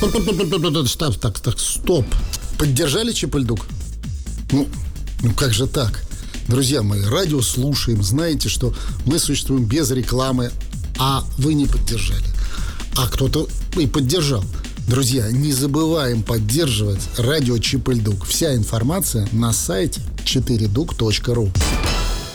Стоп. Поддержали Чип-и-Ль-Дук? Ну, как же так? Друзья мои, радио слушаем. Знаете, что мы существуем без рекламы, а вы не поддержали. А кто-то и поддержал. Друзья, не забываем поддерживать радио Чип-и-Ль-Дук. Вся информация на сайте 4duк.ru.